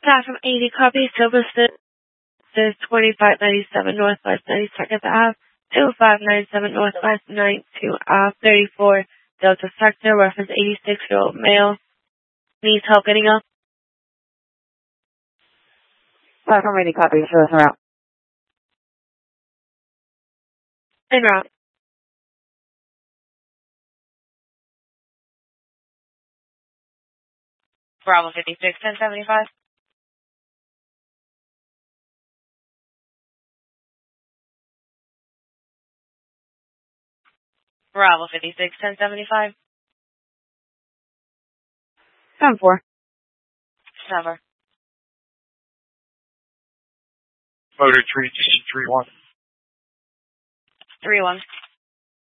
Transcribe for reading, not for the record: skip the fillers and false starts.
Staff from 80 copy, Silverstone, 2597 Northwest 92nd Ave, 2597 Northwest 92 Ave, 34 Delta Sector, reference 86-year-old male. Needs help getting up. Staff from 80 copy, show us around. En route. Bravo 56, 1075. Bravo 56, 1075. 10-4. Sever. Motor 3, 3-1. 3-1.